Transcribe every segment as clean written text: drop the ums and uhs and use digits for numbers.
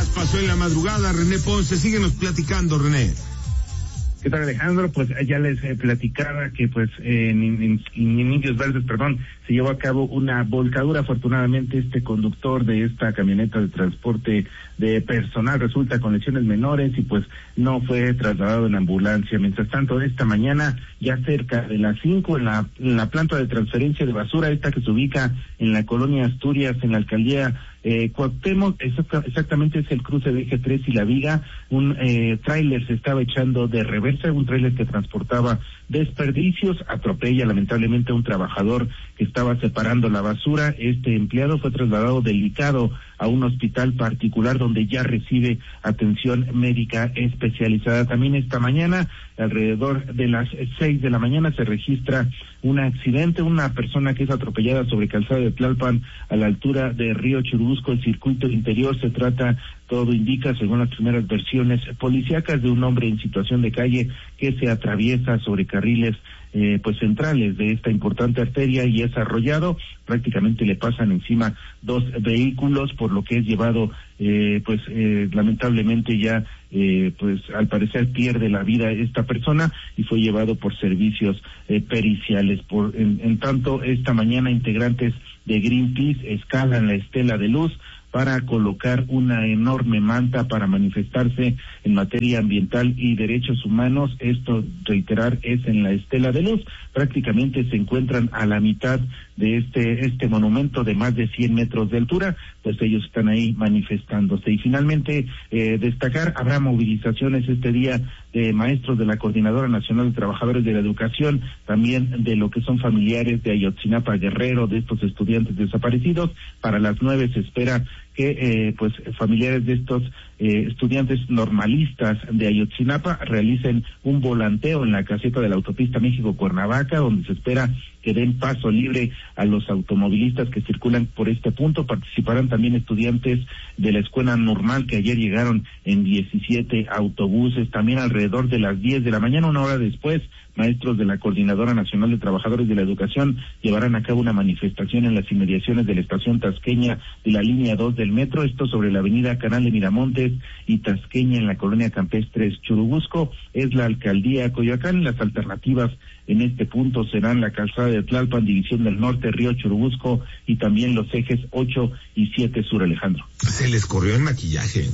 más pasó en la madrugada? René Ponce, síguenos platicando, René. ¿Qué tal, Alejandro? Pues ya les platicaba que pues en Indios Verdes, se llevó a cabo una volcadura. Afortunadamente este conductor de esta camioneta de transporte de personal resulta con lesiones menores y pues no fue trasladado en ambulancia. Mientras tanto, esta mañana, ya cerca de las 5, en la planta de transferencia de basura, esta que se ubica en la colonia Asturias, en la alcaldía Cuauhtémoc, exactamente es el cruce de Eje 3 y La Viga, un tráiler se estaba echando de reversa, un tráiler que transportaba desperdicios, atropella lamentablemente a un trabajador que estaba separando la basura. Este empleado fue trasladado delicado a un hospital particular donde ya recibe atención médica especializada. También esta mañana, alrededor de las 6 de la mañana, se registra un accidente, una persona que es atropellada sobre calzada de Tlalpan a la altura de Río Churubusco, el circuito interior. Se trata, todo indica, según las primeras versiones policíacas, de un hombre en situación de calle que se atraviesa sobre carriles pues centrales de esta importante arteria y es arrollado. Prácticamente le pasan encima dos vehículos, por lo que es llevado lamentablemente ya pues al parecer pierde la vida esta persona y fue llevado por servicios periciales. En tanto, esta mañana integrantes de Greenpeace escalan la estela de luz para colocar una enorme manta para manifestarse en materia ambiental y derechos humanos. Esto, reiterar, es en la Estela de Luz. Prácticamente se encuentran a la mitad de este monumento de más de 100 metros de altura, pues ellos están ahí manifestándose. Y finalmente, destacar, habrá movilizaciones este día de maestros de la Coordinadora Nacional de Trabajadores de la Educación, también de lo que son familiares de Ayotzinapa, Guerrero, de estos estudiantes desaparecidos. Para las 9 se espera que familiares de estos estudiantes normalistas de Ayotzinapa realicen un volanteo en la caseta de la autopista México-Cuernavaca, donde se espera que den paso libre a los automovilistas que circulan por este punto. Participarán también estudiantes de la escuela normal que ayer llegaron en 17 autobuses. También alrededor de las 10 de la mañana, una hora después, maestros de la Coordinadora Nacional de Trabajadores de la Educación llevarán a cabo una manifestación en las inmediaciones de la estación Tasqueña de la línea 2 del metro, esto sobre la avenida Canal de Miramontes y Tasqueña en la colonia campestre Churubusco. Es la alcaldía Coyoacán. Las alternativas en este punto serán la calzada de Tlalpan, División del Norte, Río Churubusco y también los ejes 8 y 7 sur, Alejandro. Se les corrió el maquillaje.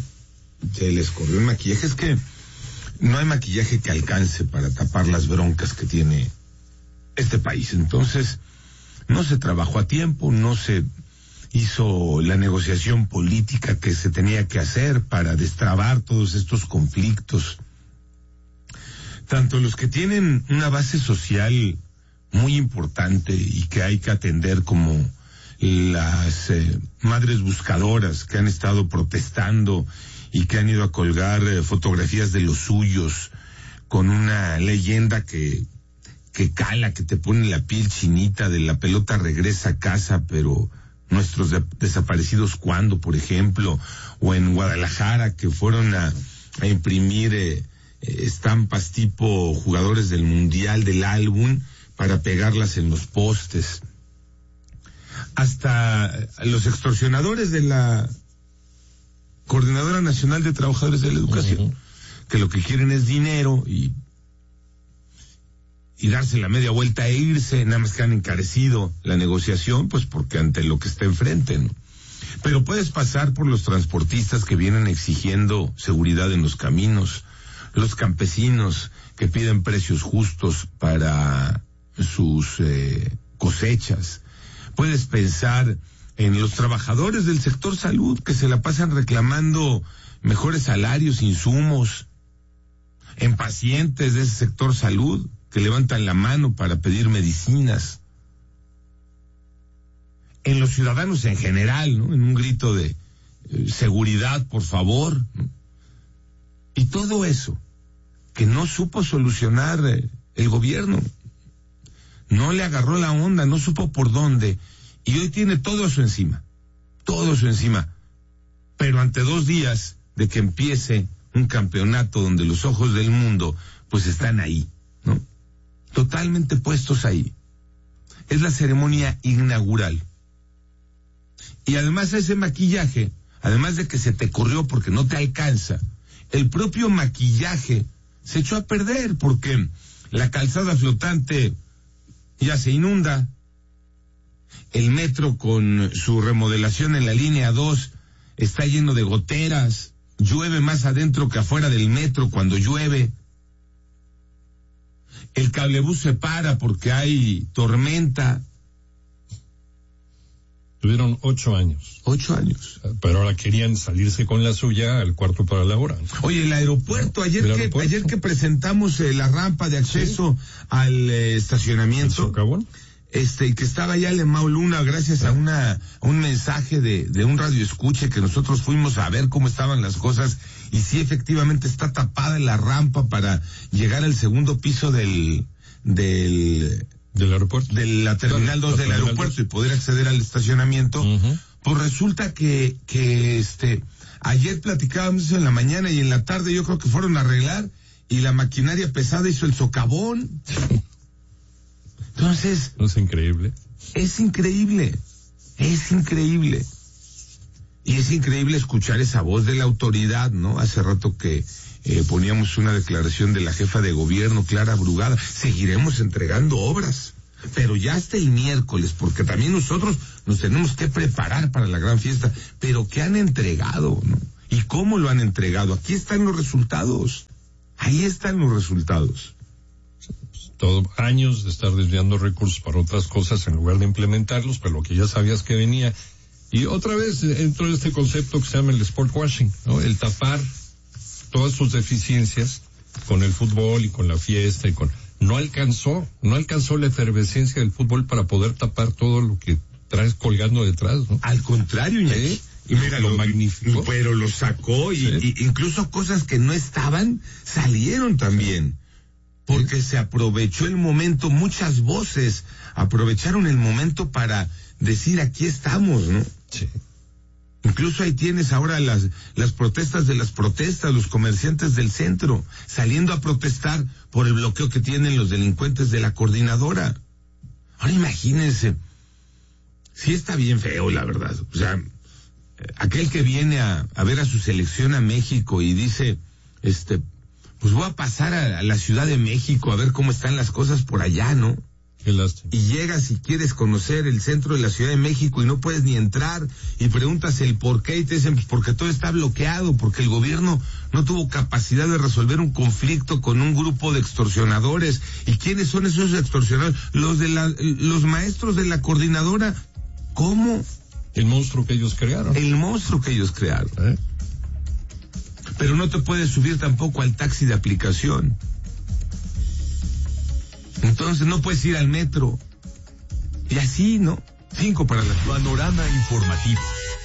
Es que no hay maquillaje que alcance para tapar las broncas que tiene este país. Entonces, no se trabajó a tiempo, no se hizo la negociación política que se tenía que hacer para destrabar todos estos conflictos. Tanto los que tienen una base social muy importante y que hay que atender, como las madres buscadoras que han estado protestando y que han ido a colgar fotografías de los suyos con una leyenda que cala, que te pone la piel chinita, de la pelota regresa a casa, pero nuestros desaparecidos cuándo, por ejemplo, o en Guadalajara que fueron a imprimir estampas tipo jugadores del Mundial del álbum para pegarlas en los postes. Hasta los extorsionadores de la Coordinadora Nacional de Trabajadores de la Educación, que lo que quieren es dinero y darse la media vuelta e irse, nada más que han encarecido la negociación, pues porque ante lo que está enfrente, ¿no? Pero puedes pasar por los transportistas que vienen exigiendo seguridad en los caminos, los campesinos que piden precios justos para sus cosechas. Puedes pensar en los trabajadores del sector salud que se la pasan reclamando mejores salarios, insumos, en pacientes de ese sector salud que levantan la mano para pedir medicinas, en los ciudadanos en general, ¿no? En un grito de seguridad, por favor, ¿no? Y todo eso que no supo solucionar el gobierno, no le agarró la onda, no supo por dónde, y hoy tiene todo eso encima, pero ante 2 días de que empiece un campeonato donde los ojos del mundo pues están ahí, ¿no? Totalmente puestos ahí. Es la ceremonia inaugural. Y además ese maquillaje además de que se te corrió porque no te alcanza, el propio maquillaje se echó a perder porque la calzada flotante ya se inunda, el metro con su remodelación en la línea 2 está lleno de goteras, llueve más adentro que afuera del metro cuando llueve, el cablebús se para porque hay tormenta. Tuvieron 8 años. 8 años. Pero ahora querían salirse con la suya al cuarto para la hora. Oye, el aeropuerto, ayer que presentamos la rampa de acceso al estacionamiento. ¿El socavón? Que estaba ya Lemao Luna, gracias a un mensaje de un radioescuche que nosotros fuimos a ver cómo estaban las cosas, y sí, efectivamente está tapada la rampa para llegar al segundo piso del aeropuerto, de la terminal 2 del aeropuerto y poder acceder al estacionamiento. Pues resulta que ayer platicábamos eso en la mañana y en la tarde yo creo que fueron a arreglar y la maquinaria pesada hizo el socavón. Entonces, ¿no es increíble? Es increíble. Y es increíble escuchar esa voz de la autoridad, ¿no? Hace rato que poníamos una declaración de la jefa de gobierno, Clara Brugada. Seguiremos entregando obras, pero ya hasta el miércoles, porque también nosotros nos tenemos que preparar para la gran fiesta. Pero ¿qué han entregado, no? ¿Y cómo lo han entregado? Aquí están los resultados. Ahí están los resultados. Todo años de estar desviando recursos para otras cosas en lugar de implementarlos, pero lo que ya sabías que venía. Y otra vez dentro de este concepto que se llama el sport washing, ¿no? El tapar todas sus deficiencias con el fútbol y con la fiesta y no alcanzó la efervescencia del fútbol para poder tapar todo lo que traes colgando detrás, ¿no? Al contrario, Iñaki. Y mira, lo magnificó. Pero lo sacó y incluso cosas que no estaban salieron también. Porque se aprovechó el momento, muchas voces aprovecharon el momento para decir aquí estamos, ¿no? Sí. Incluso ahí tienes ahora las protestas de las protestas, los comerciantes del centro saliendo a protestar por el bloqueo que tienen los delincuentes de la coordinadora. Ahora imagínense, sí está bien feo, la verdad. O sea, aquel que viene a ver a su selección a México y dice, pues voy a pasar a la Ciudad de México a ver cómo están las cosas por allá, ¿no? Qué lástima. Y llegas y quieres conocer el centro de la Ciudad de México y no puedes ni entrar y preguntas el por qué y te dicen pues porque todo está bloqueado, porque el gobierno no tuvo capacidad de resolver un conflicto con un grupo de extorsionadores. ¿Y quiénes son esos extorsionadores? Los maestros de la coordinadora. ¿Cómo? El monstruo que ellos crearon. Pero no te puedes subir tampoco al taxi de aplicación. Entonces no puedes ir al metro. Y así, ¿no? 5 para las... Panorama informativo.